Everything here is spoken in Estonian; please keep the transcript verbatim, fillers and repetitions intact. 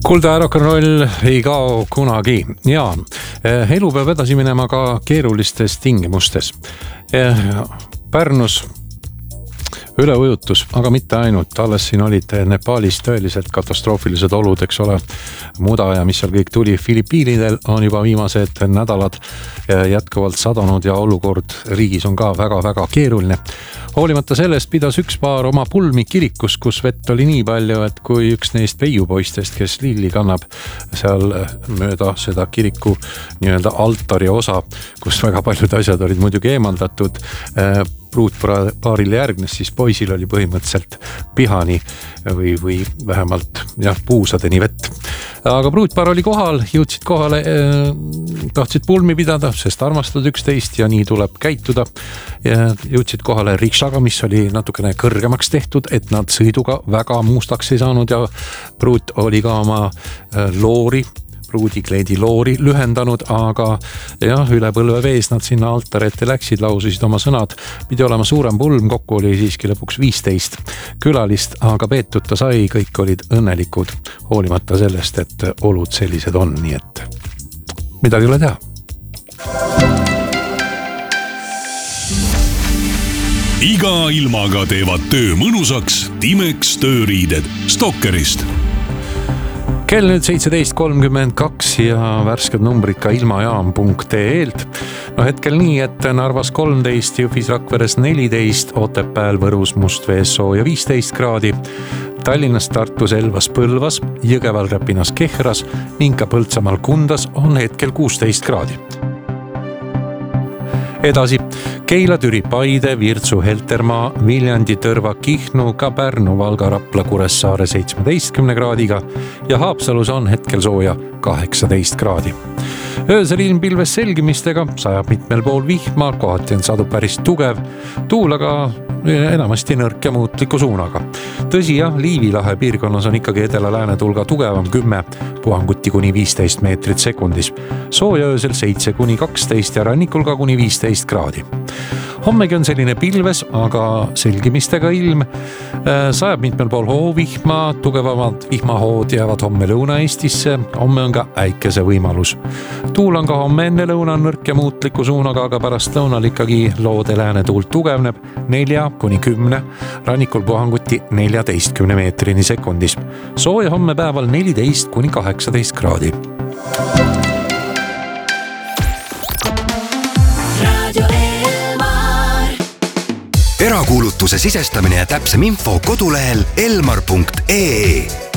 Kuulda, rock'n'roll ei kao kunagi ja elu peab edasi minema ka keerulistes tingimustes. Pärnus üleujutus, aga mitte ainult. Alles siin olid Nepaalis tõeliselt katastroofilised olud, eks ole. Muda ja mis seal kõik tuli. Filipiinidel on juba viimased nädalad jätkuvalt sadanud ja olukord riigis on ka väga-väga keeruline. Hoolimata sellest pidas üks paar oma pulmi kirikus, kus vett oli nii palju, et kui üks neist veiupoistest, kes lilli kannab seal mööda seda kiriku nii-öelda altari osa, kus väga paljud asjad olid muidugi eemaldatud, pruutpaaril järgnes, siis poisil oli põhimõtteliselt pihani või, või vähemalt jah, puusadeni vett. Aga pruutpaar oli kohal, jõudsid kohale, tahtsid pulmi pidada, sest armastad üksteist ja nii tuleb käituda. Ja jõudsid kohale riksaga, mis oli natukene kõrgemaks tehtud, et nad sõiduga väga mustaks ei saanud ja pruut oli ka oma loori, pruudikleedi loori lühendanud, aga jah, üle põlve vees nad sinna altarette läksid, laususid oma sõnad. Pidi olema suurem pulm, kokku oli siiski lõpuks viisteist külalist, aga peetud ta sai, kõik olid õnnelikud, hoolimata sellest, et olud sellised on, nii et midagi ei ole teha. Iga ilmaga teevad töö mõnusaks Timex tööriided Stokkerist. Kell nüüd seitseteist kolmkümmend kaks ja värsked numbrid ka ilmajaam punkt ee-lt. No hetkel nii, et Narvas kolmteist, Jõhvis Rakveres neliteist, Otepääl, Võrus, Mustvees, Sooja viisteist kraadi, Tallinnas, Tartus, Elvas, Põlvas, Jõgeval, Räpinas, Kehras ning ka Põltsamaal Kundas on hetkel kuusteist kraadi. Edasi, Keila, Türi, Paide, Virtsu, Heltermaa, Viljandi, Tõrva, Kihnu, ka Pärnu, Valga, Rapla, Kuressaare seitsmeteistkümne kraadiga ja Haapsalus on hetkel sooja kaheksateist kraadi. Öösel ilm pilves selgimistega, sajab mitmel pool vihma, kohati on sadu päris tugev, tuul aga enamasti nõrk ja muutliku suunaga. Tõsi jah, Liivilahe piirkonnas on ikkagi edela-lääne tulga tugevam kümme, puhanguti kuni viisteist meetrit sekundis. Sooja öösel seitse kuni kaksteist ja rannikul ka kuni viisteist kraadi. Hommegi on selline pilves, aga selgimistega ilm. Sajab mitmel pool hoovihma, tugevamad vihmahood jäävad homme Lõuna-Eestisse, homme on ka äikese võimalus. Tuul on ka homme enne lõuna nõrk ja muutliku suunaga, aga pärast lõunal ikkagi loode lääne tuult tugevneb nelja kuni kümne, rannikul puhanguti neljateistkümne meetrini sekundis. Sooja homme päeval neliteist kuni kaheksateist kraadi. Erakuulutuse sisestamine ja täpsem info kodulehel elmar punkt ee.